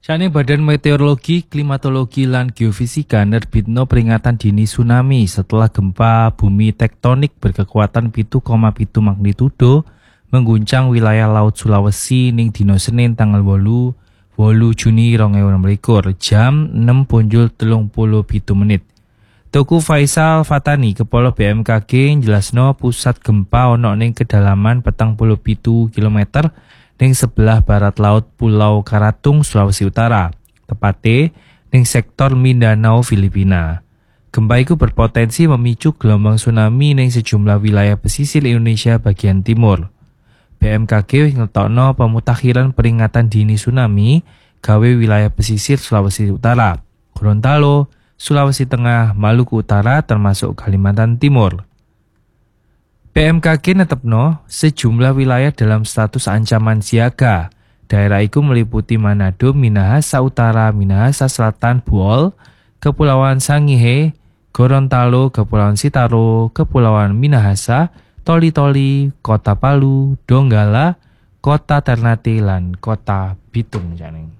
Sakjane Badan Meteorologi, Klimatologi, lan Geofisika nerbitno peringatan dini tsunami setelah gempa bumi tektonik berkekuatan 7,7 magnitudo mengguncang wilayah Laut Sulawesi ning dina Senin tanggal 8 Juni 2026 jam 6.37 menit. Tuku Faisal Fatani, Kepala BMKG jelasno pusat gempa ono ning kedalaman 47 km ning sebelah barat laut Pulau Karatung, Sulawesi Utara, tepate ning sektor Mindanao, Filipina. Gempa itu berpotensi memicu gelombang tsunami ning sejumlah wilayah pesisir Indonesia bagian timur. BMKG ngetokno pemutakhiran peringatan dini tsunami gawe wilayah pesisir Sulawesi Utara, Gorontalo, Sulawesi Tengah, Maluku Utara termasuk Kalimantan Timur. BMKG netepno sejumlah wilayah dalam status ancaman siaga. Daerah itu meliputi Manado, Minahasa Utara, Minahasa Selatan, Bool, Kepulauan Sangihe, Gorontalo, Kepulauan Sitaro, Kepulauan Minahasa, Toli-Toli, Kota Palu, Donggala, Kota Ternate, lan Kota Bitung.